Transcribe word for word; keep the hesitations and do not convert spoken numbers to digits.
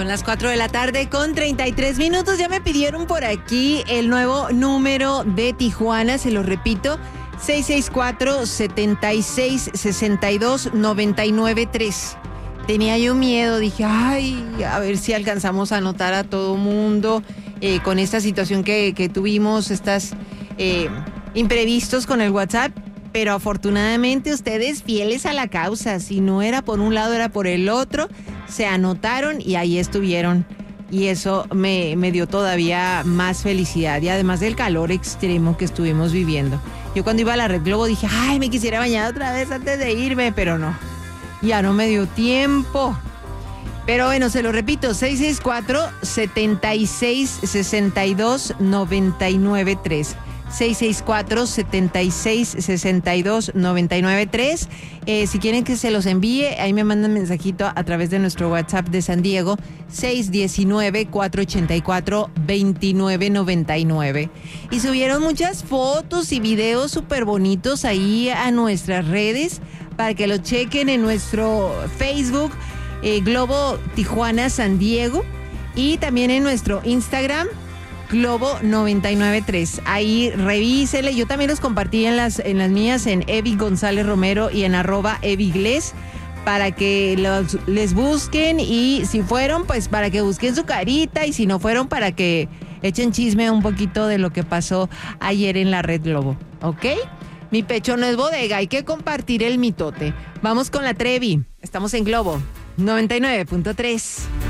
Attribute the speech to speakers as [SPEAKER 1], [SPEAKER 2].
[SPEAKER 1] Son las cuatro de la tarde con treinta y tres minutos. Ya me pidieron por aquí el nuevo número de Tijuana, se lo repito, seis seis cuatro, siete seis, seis dos, nueve nueve tres. Tenía yo miedo, dije, ay, a ver si alcanzamos a anotar a todo mundo eh, con esta situación que, que tuvimos, estas eh, imprevistos con el WhatsApp. Pero afortunadamente ustedes fieles a la causa, si no era por un lado era por el otro, se anotaron y ahí estuvieron. Y eso me, me dio todavía más felicidad y además del calor extremo que estuvimos viviendo. Yo cuando iba a la Red Globo dije, ay, me quisiera bañar otra vez antes de irme, pero no, ya no me dio tiempo. Pero bueno, se lo repito, seis seis cuatro, siete seis, seis dos, nueve nueve tres. seis seis cuatro, siete seis, seis dos, nueve nueve tres. Eh, si quieren que se los envíe, ahí me mandan mensajito a través de nuestro WhatsApp de San Diego, seis uno nueve, cuatro ocho cuatro, dos nueve nueve nueve. Y subieron muchas fotos y videos súper bonitos ahí a nuestras redes para que lo chequen en nuestro Facebook, eh, Globo Tijuana San Diego, y también en nuestro Instagram, Globo noventa y nueve tres. Ahí revísele. Yo también los compartí en las, en las mías, en Evi González Romero y en arroba Evigles, para que los, les busquen, y si fueron, pues para que busquen su carita, y si no fueron, para que echen chisme un poquito de lo que pasó ayer en la Red Globo, ¿ok? Mi pecho no es bodega, hay que compartir el mitote. Vamos con la Trevi. Estamos en Globo noventa y nueve punto tres.